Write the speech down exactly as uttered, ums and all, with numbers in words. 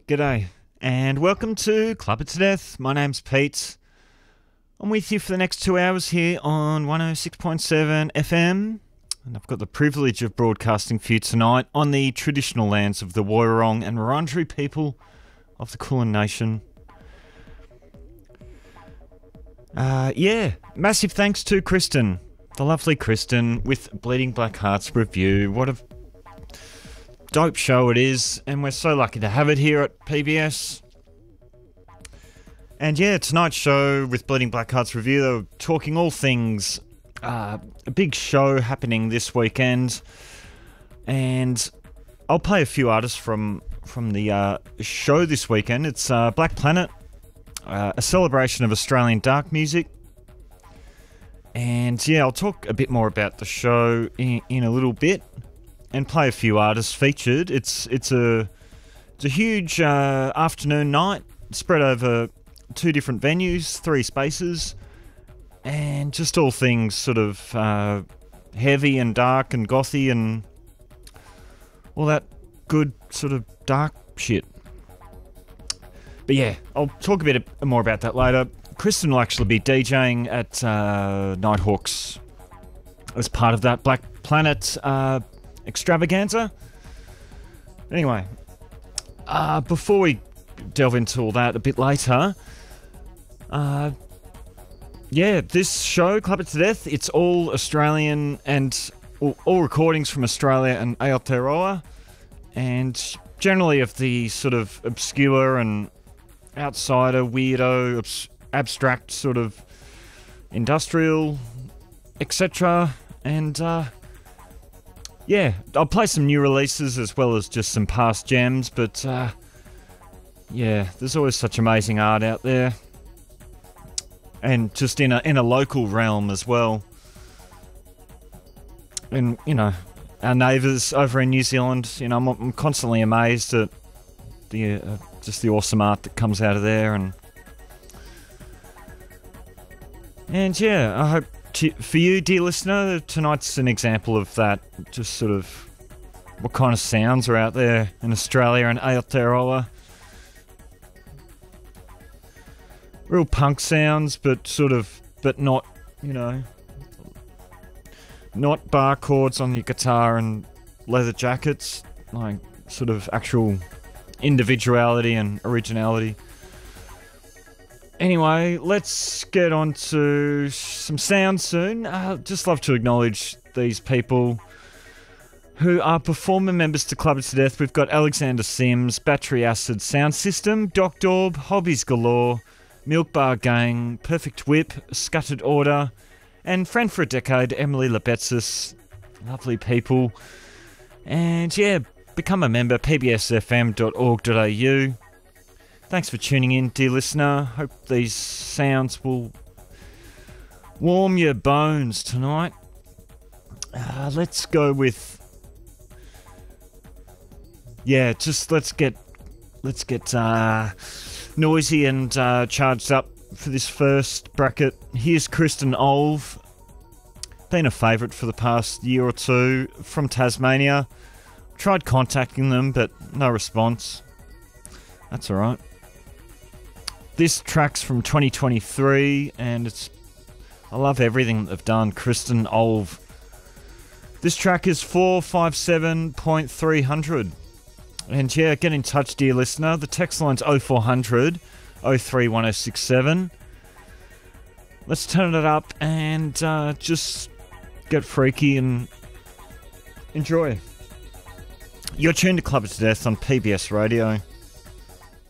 G'day, and welcome to Club It to Death. My name's Pete. I'm with you for the next two hours here on one oh six point seven F M, and I've got the privilege of broadcasting for you tonight on the traditional lands of the Woiwurrung and Wurundjeri people of the Kulin Nation. Uh, yeah, massive thanks to Kristen, the lovely Kristen, with Bleeding Black Hearts Review. What a dope show it is, and we're so lucky to have it here at P B S. And yeah, tonight's show with Bleeding Black Hearts Review, they were talking all things, uh, a big show happening this weekend, and I'll play a few artists from, from the uh, show this weekend. It's uh, Black Planet, uh, a celebration of Australian dark music. And yeah, I'll talk a bit more about the show in, in a little bit, and play a few artists featured. It's it's a it's a huge uh, afternoon night spread over two different venues, three spaces, and just all things sort of uh, heavy and dark and gothy and all that good sort of dark shit. But yeah, I'll talk a bit more about that later. Kristen will actually be DJing at uh, Nighthawks as part of that Black Planet uh, extravaganza. Anyway, uh, before we delve into all that a bit later, uh, yeah, this show, Club It to Death, it's all Australian and all, all recordings from Australia and Aotearoa, and generally of the sort of obscure and outsider, weirdo, abs- abstract sort of industrial, et cetera. And uh, yeah, I'll play some new releases as well as just some past gems, but uh, yeah, there's always such amazing art out there, and just in a in a local realm as well. And you know, our neighbours over in New Zealand, you know, I'm, I'm constantly amazed at the uh, just the awesome art that comes out of there, and and yeah, I hope. For you, dear listener, tonight's an example of that, just sort of what kind of sounds are out there in Australia and Aotearoa. Real punk sounds, but sort of, but not, you know, not bar chords on your guitar and leather jackets, like sort of actual individuality and originality. Anyway, let's get on to some sound soon. Uh, just love to acknowledge these people who are performer members to Club It to Death. We've got Alexander Sims, Battery Acid Sound System, Doc Daub, Hobbies Galore, Milk Bar Gang, Perfect Whip, Scattered Order, and friend for a decade, Emily Lebetsis. Lovely people. And yeah, become a member, p b s f m dot org dot a u. Thanks for tuning in, dear listener. Hope these sounds will warm your bones tonight. Uh, let's go with... Yeah, just let's get let's get uh, noisy and uh, charged up for this first bracket. Here's Kristen Olve. Been a favourite for the past year or two, from Tasmania. Tried contacting them, but no response. That's alright. This track's from twenty twenty-three, and it's... I love everything that they've done. Kristen Olve. This track is four five seven point three hundred. And yeah, get in touch, dear listener. The text line's oh four hundred, oh three one oh six seven. Let's turn it up and uh, just get freaky and enjoy. You're tuned to Club It to Death on P B S Radio.